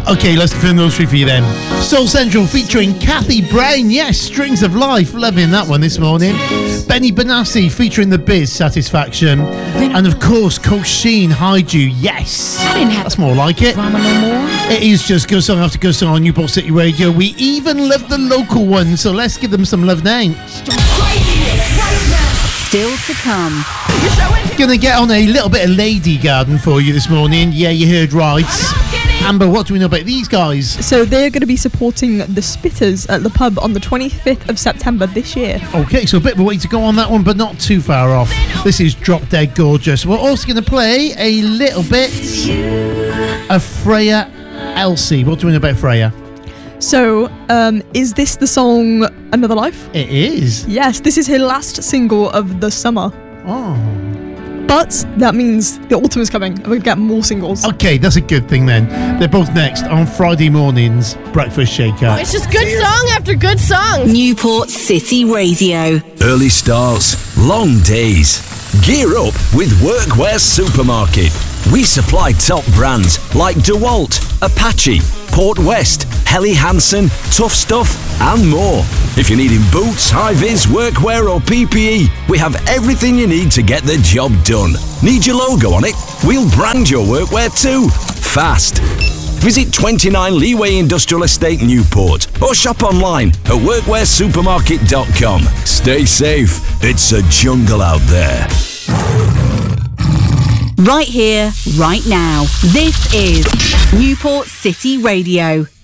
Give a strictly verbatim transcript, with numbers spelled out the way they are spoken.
Okay, let's confirm those three for you then. Soul Central featuring Kathy Brown. Yes, Strings of Life. Loving that one this morning. Benny Benassi featuring The Biz, Satisfaction. And of course, Coach Sheen, Hide You. Yes. I didn't have That's more like it. drama no more. It is just good song after good song on Newport City Radio. We even love the local ones, so let's give them some love now. Still to come. Gonna get on a little bit of Lady Garden for you this morning. Yeah, you heard right. Amber, what do we know about these guys? So they're going to be supporting the Spitters at the pub on the twenty-fifth of September this year. Okay, so a bit of a way to go on that one, but not too far off. This is Drop Dead Gorgeous. We're also going to play a little bit of Freya Elsie. What do we know about Freya? So, um, is this the song Another Life? It is. Yes, this is her last single of the summer. Oh. But that means the autumn is coming and we'll get more singles. Okay, that's a good thing then. They're both next on Friday morning's Breakfast Shaker. It's just good song after good song. Newport City Radio. Early starts, long days. Gear up with Workwear Supermarket. We supply top brands like DeWalt, Apache, Port West, Helly Hansen, Tough Stuff, and more. If you're needing boots, high-vis, workwear or P P E, we have everything you need to get the job done. Need your logo on it? We'll brand your workwear too. Fast. Visit twenty-nine Leeway Industrial Estate Newport or shop online at workwear supermarket dot com. Stay safe. It's a jungle out there. Right here, right now. This is Newport City Radio.